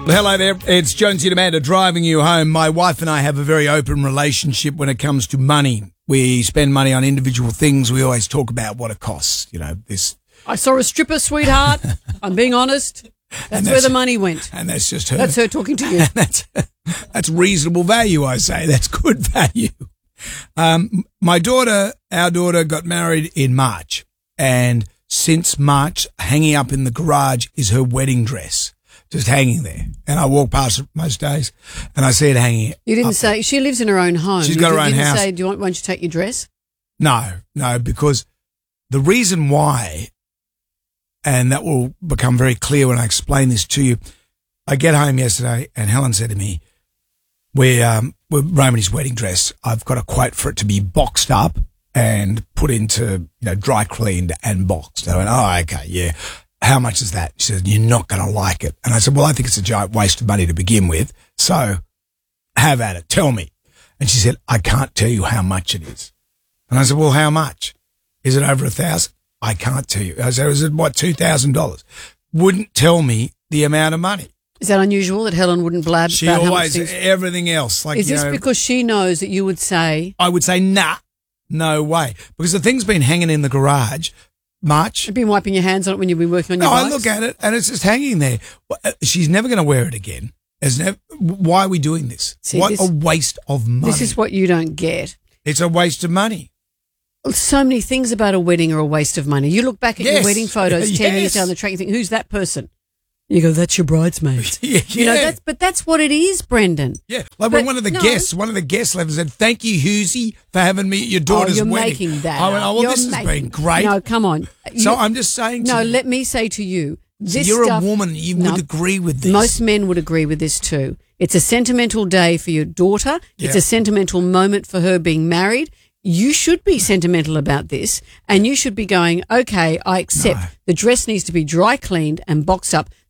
Hello there, it's Jonesy and Amanda driving you home. My wife and I have a very open relationship when it comes to money. We spend money on individual things. We always talk about what it costs. You know, this. I saw a stripper, sweetheart. I'm being honest. That's where the money went. And that's just her. That's her talking to you. That's reasonable value, I say. That's good value. Our daughter got married in March. And since March, hanging up in the garage is her wedding dress. Just hanging there. And I walk past it most days and I see it hanging. You didn't say, she lives in her own home. She's got her own house. You didn't say, why don't you take your dress? No, because the reason why, and that will become very clear when I explain this to you, I get home yesterday and Helen said to me, we're Romany's wedding dress. I've got a quote for it to be boxed up and put into, dry cleaned and boxed. I went, oh, okay, yeah. How much is that? She said, you're not going to like it. And I said, well, I think it's a giant waste of money to begin with. So have at it. Tell me. And she said, I can't tell you how much it is. And I said, well, how much? Is it over 1,000? I can't tell you. I said, is it what, $2,000? Wouldn't tell me the amount of money. Is that unusual that Helen wouldn't blab? She always, everything else. Like, is this because she knows that you would say? I would say, nah, no way. Because the thing's been hanging in the garage. March. You've been wiping your hands on it when you've been working on your bikes? I look at it and it's just hanging there. She's never going to wear it again. Why are we doing this? See, what a waste of money. This is what you don't get. It's a waste of money. So many things about a wedding are a waste of money. You look back at your wedding photos 10 years down the track, you think, who's that person? You go, that's your bridesmaid. But that's what it is, Brendan. Yeah, like when one of the guests left and said, thank you, Husey, for having me at your daughter's wedding. You're making that. I went, oh, well, this has been great. No, come on. So I'm just saying to you. No, let me say to you. You're a woman. You would agree with this. Most men would agree with this too. It's a sentimental day for your daughter. Yeah. It's a sentimental moment for her being married. You should be sentimental about this and you should be going, okay, I accept the dress needs to be dry cleaned and boxed up